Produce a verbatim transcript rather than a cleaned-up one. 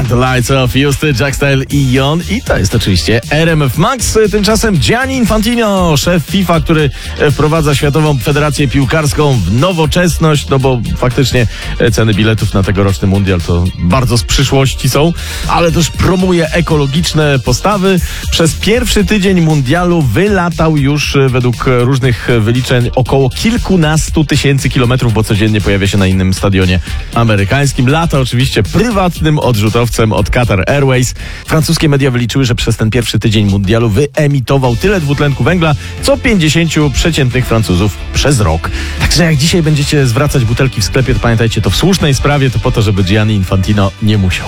the lights off, Justy, Jackstyle i Jon. I to jest oczywiście R M F Max. Tymczasem Gianni Infantino, szef FIFA, który wprowadza Światową Federację Piłkarską w nowoczesność, no bo faktycznie ceny biletów na tegoroczny mundial to bardzo z przyszłości są, ale też promuje ekologiczne postawy. Przez pierwszy tydzień mundialu wylatał już według różnych wyliczeń około kilkunastu tysięcy kilometrów, bo codziennie pojawia się na innym stadionie amerykańskim. Lata oczywiście prywatnym odrzutowcem od Qatar Airways. Francuskie media wyliczyły, że przez ten pierwszy tydzień mundialu wyemitował tyle dwutlenku węgla, co pięćdziesięciu przeciętnych Francuzów przez rok. Także jak dzisiaj będziecie zwracać butelki w sklepie, to pamiętajcie, to w słusznej sprawie, to po to, żeby Gianni Infantino nie musiał.